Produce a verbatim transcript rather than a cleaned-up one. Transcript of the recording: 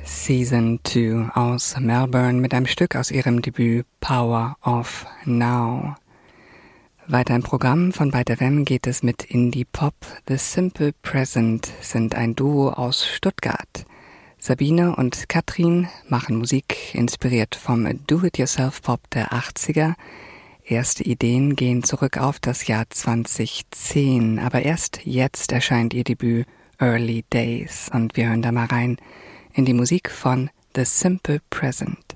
Season zwei aus Melbourne mit einem Stück aus ihrem Debüt Power of Now. Weiter im Programm von Byte F M geht es mit Indie Pop. The Simple Present sind ein Duo aus Stuttgart. Sabine und Katrin machen Musik, inspiriert vom Do-it-yourself-Pop der achtziger. Erste Ideen gehen zurück auf das Jahr zweitausendzehn, aber erst jetzt erscheint ihr Debüt Early Days und wir hören da mal rein in die Musik von The Simple Present.